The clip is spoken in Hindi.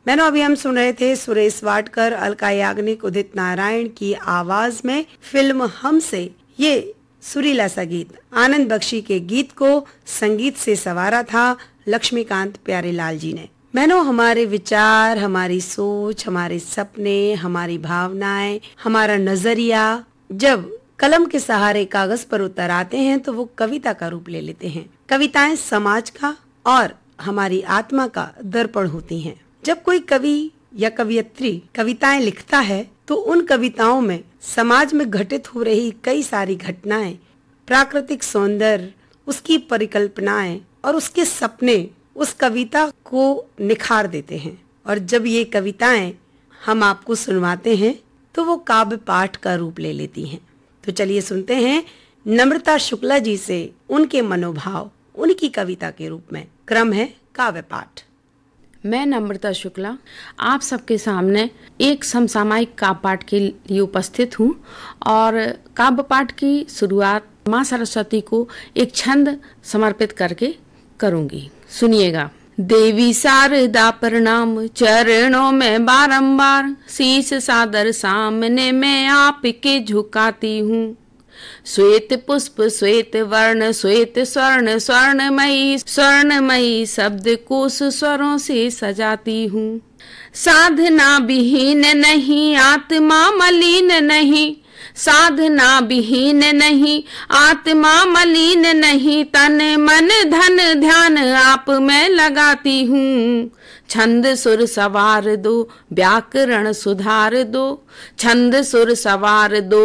बहनों, अभी हम सुन रहे थे सुरेश वाडकर, अलका याग्निक, उदित नारायण की आवाज में फिल्म हम से ये सुरीला सा गीत। आनंद बख्शी के गीत को संगीत से संवारा था लक्ष्मीकांत प्यारेलाल जी ने। बहनों, हमारे विचार, हमारी सोच, हमारे सपने, हमारी भावनाएं, हमारा नजरिया जब कलम के सहारे कागज पर उतर आते हैं तो वो कविता का रूप ले लेते हैं। कविताएं समाज का और हमारी आत्मा का दर्पण होती हैं। जब कोई कवि या कवियत्री कविताएं लिखता है तो उन कविताओं में समाज में घटित हो रही कई सारी घटनाएं, प्राकृतिक सौंदर्य, उसकी परिकल्पनाएं और उसके सपने उस कविता को निखार देते हैं। और जब ये कविताएं हम आपको सुनवाते हैं तो वो काव्य पाठ का रूप ले लेती हैं। तो चलिए सुनते हैं नम्रता शुक्ला जी से उनके मनोभाव उनकी कविता के रूप में। क्रम है काव्य पाठ। मैं नम्रता शुक्ला आप सबके सामने एक समसामयिक काव्य पाठ के लिए उपस्थित हूँ और काव्य पाठ की शुरुआत माँ सरस्वती को एक छंद समर्पित करके करूँगी। सुनिएगा। देवी शारदा प्रणाम, चरणों में बारंबार शीश सादर सामने मैं आपके झुकाती हूँ। श्वेत पुष्प श्वेत वर्ण श्वेत स्वर्ण स्वर्णमयी स्वर्णमयी शब्द कोश स्वरों से सजाती हूँ। साधना विहीन नहीं आत्मा मलिन नहीं, साधना विहीन नहीं आत्मा मलिन नहीं, तन मन धन ध्यान आप में लगाती हूँ। छंद सुर सवार दो व्याकरण सुधार दो, छंद सुर सवार दो